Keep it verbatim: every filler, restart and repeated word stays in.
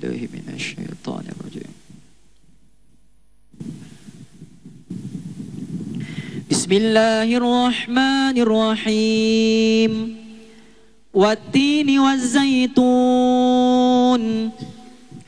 بالله من الشيطان الرجيم. بسم الله الرحمن الرحيم. والتين والزيتون